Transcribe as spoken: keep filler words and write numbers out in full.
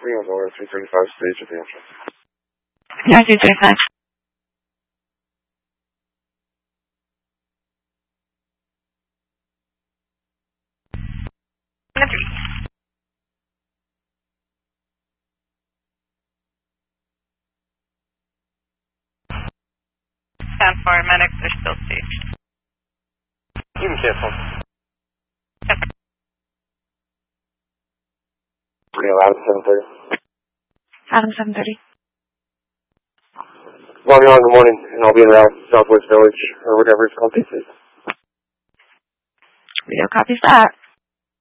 Leon Door, three thirty-five stage at the entrance. Yeah, three thirty-five. ten four, medics are still staged. You can cancel. Real out at seven thirty. Adam, seven thirty. Log on in the morning, and I'll be around Southwest Village, or whatever it's called these days. Rio copies that.